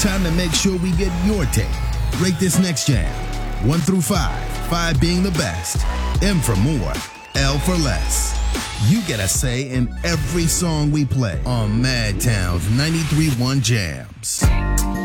Time to make sure we get your take. Rate this next jam. 1 through 5. 5 being the best. M for more. L for less. You get a say in every song we play on Madtown's 93.1 Jams.